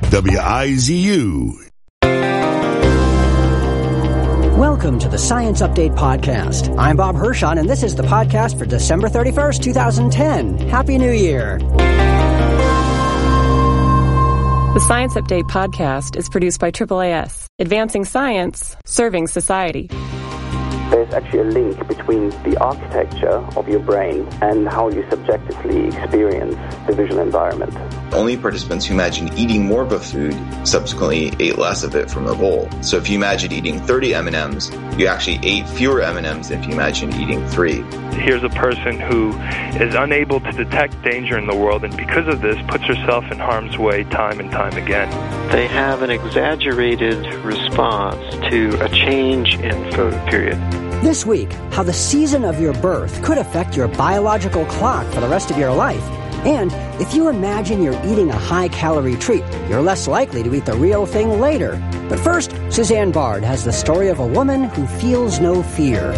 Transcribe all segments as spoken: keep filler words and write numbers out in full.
W I Z U. Welcome to the Science Update Podcast. I'm Bob Hirschon, and this is the podcast for December thirty-first, twenty ten. Happy New Year. The Science Update Podcast is produced by triple A S, advancing science, serving society. There's actually a link between the architecture of your brain and how you subjectively experience the visual environment. Only participants who imagined eating more of a food subsequently ate less of it from the bowl. So if you imagined eating thirty M and M's, you actually ate fewer M and M's than if you imagined eating three. Here's a person who is unable to detect danger in the world, and because of this puts herself in harm's way time and time again. They have an exaggerated response to a change in photoperiod. This week, how the season of your birth could affect your biological clock for the rest of your life. And if you imagine you're eating a high-calorie treat, you're less likely to eat the real thing later. But first, Suzanne Bard has the story of a woman who feels no fear.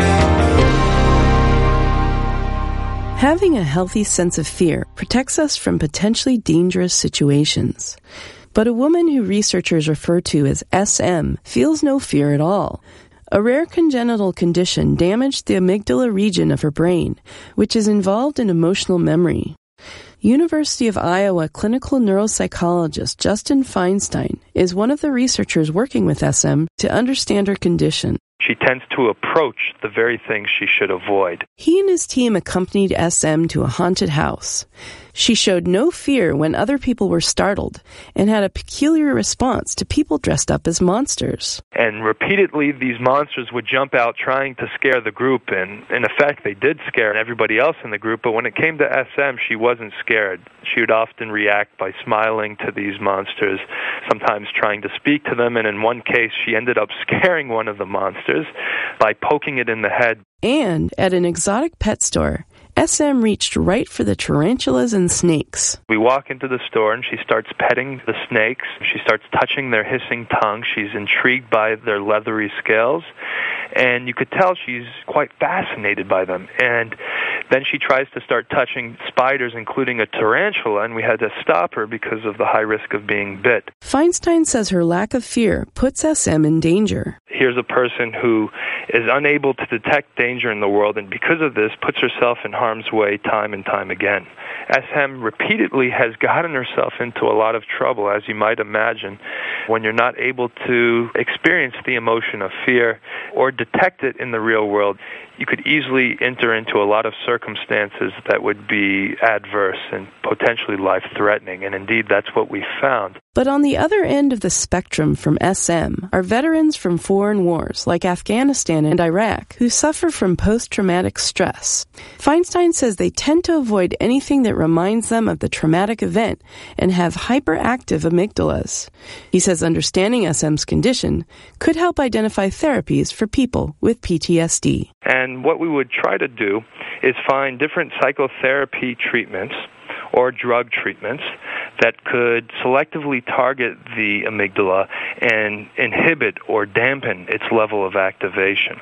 Having a healthy sense of fear protects us from potentially dangerous situations. But a woman who researchers refer to as S M feels no fear at all. A rare congenital condition damaged the amygdala region of her brain, which is involved in emotional memory. University of Iowa clinical neuropsychologist Justin Feinstein is one of the researchers working with S M to understand her condition. She tends to approach the very things she should avoid. He and his team accompanied S M to a haunted house. She showed no fear when other people were startled and had a peculiar response to people dressed up as monsters. And repeatedly, these monsters would jump out trying to scare the group, and in effect, they did scare everybody else in the group, but when it came to S M, she wasn't scared. She would often react by smiling to these monsters, sometimes trying to speak to them, and in one case, she ended up scaring one of the monsters by poking it in the head. And at an exotic pet store, S M reached right for the tarantulas and snakes. We walk into the store and she starts petting the snakes. She starts touching their hissing tongue. She's intrigued by their leathery scales. And you could tell she's quite fascinated by them. And then she tries to start touching spiders, including a tarantula, and we had to stop her because of the high risk of being bit. Feinstein says her lack of fear puts S M in danger. Here's a person who is unable to detect danger in the world, and because of this puts herself in harm's way time and time again. S M repeatedly has gotten herself into a lot of trouble, as you might imagine, when you're not able to experience the emotion of fear or detect it in the real world. You could easily enter into a lot of circumstances that would be adverse and potentially life-threatening, and indeed that's what we found. But on the other end of the spectrum from S M are veterans from foreign wars like Afghanistan and Iraq who suffer from post-traumatic stress. Feinstein says they tend to avoid anything that reminds them of the traumatic event and have hyperactive amygdalas. He says understanding S M's condition could help identify therapies for people with P T S D. And what we would try to do is find different psychotherapy treatments or drug treatments that could selectively target the amygdala and inhibit or dampen its level of activation.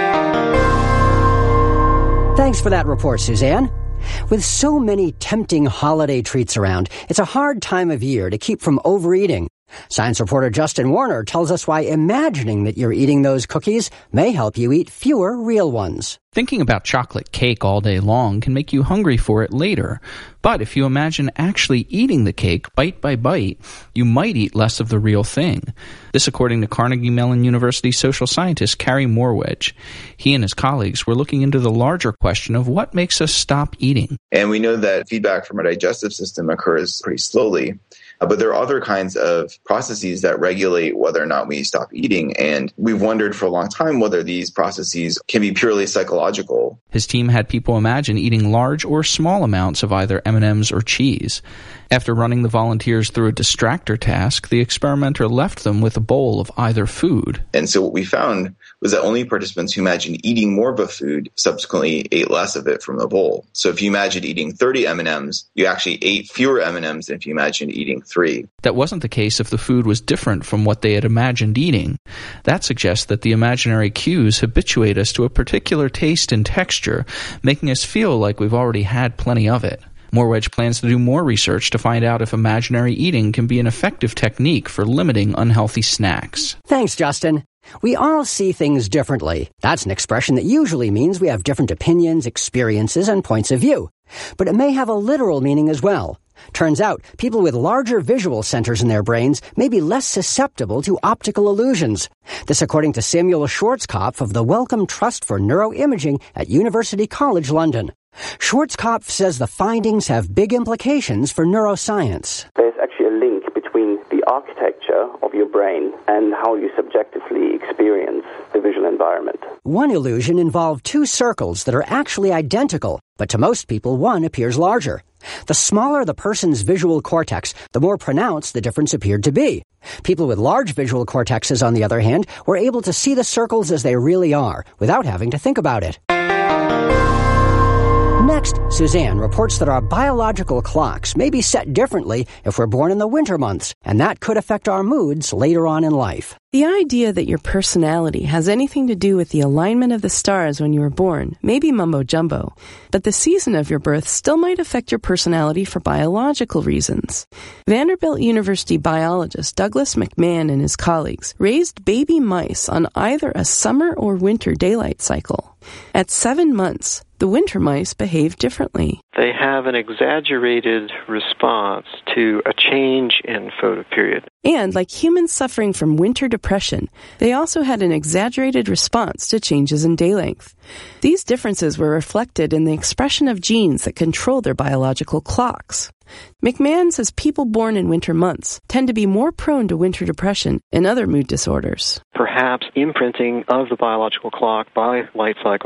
Thanks for that report, Suzanne. With so many tempting holiday treats around, it's a hard time of year to keep from overeating. Science reporter Justin Warner tells us why imagining that you're eating those cookies may help you eat fewer real ones. Thinking about chocolate cake all day long can make you hungry for it later. But if you imagine actually eating the cake bite by bite, you might eat less of the real thing. This according to Carnegie Mellon University social scientist Carey Morwedge. He and his colleagues were looking into the larger question of what makes us stop eating. And we know that feedback from our digestive system occurs pretty slowly. But there are other kinds of processes that regulate whether or not we stop eating. And we've wondered for a long time whether these processes can be purely psychological. His team had people imagine eating large or small amounts of either M and M's or cheese. After running the volunteers through a distractor task, the experimenter left them with a bowl of either food. And so what we found was that only participants who imagined eating more of a food subsequently ate less of it from the bowl. So if you imagined eating thirty M and M's, you actually ate fewer M and M's than if you imagined eating three. That wasn't the case if the food was different from what they had imagined eating. That suggests that the imaginary cues habituate us to a particular taste and texture, making us feel like we've already had plenty of it. Morewedge plans to do more research to find out if imaginary eating can be an effective technique for limiting unhealthy snacks. Thanks, Justin. We all see things differently. That's an expression that usually means we have different opinions, experiences, and points of view. But it may have a literal meaning as well. Turns out, people with larger visual centers in their brains may be less susceptible to optical illusions. This according to Samuel Schwarzkopf of the Wellcome Trust for Neuroimaging at University College London. Schwarzkopf says the findings have big implications for neuroscience. There's actually a link between the architecture of your brain and how you subjectively experience the visual environment. One illusion involved two circles that are actually identical, but to most people one appears larger. The smaller the person's visual cortex, the more pronounced the difference appeared to be. People with large visual cortexes, on the other hand, were able to see the circles as they really are, without having to think about it. Next, Suzanne reports that our biological clocks may be set differently if we're born in the winter months, and that could affect our moods later on in life. The idea that your personality has anything to do with the alignment of the stars when you were born may be mumbo-jumbo, but the season of your birth still might affect your personality for biological reasons. Vanderbilt University biologist Douglas McMahon and his colleagues raised baby mice on either a summer or winter daylight cycle. At seven months, the winter mice behave differently. They have an exaggerated response to a change in photoperiod. And like humans suffering from winter depression, they also had an exaggerated response to changes in day length. These differences were reflected in the expression of genes that control their biological clocks. McMahon says people born in winter months tend to be more prone to winter depression and other mood disorders. Perhaps imprinting of the biological clock by light cycle